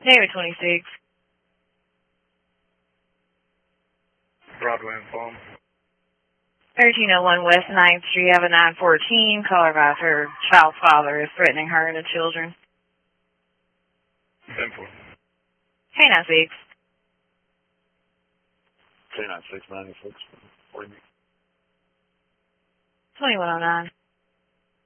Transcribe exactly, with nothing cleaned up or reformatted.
David twenty-six. Broadway and Palm. thirteen oh one West ninth Street, have a nine fourteen. Caller about her child's father is threatening her and the children. ten four. K nine six. K nine six ninety-six. What do you mean? twenty-one oh nine.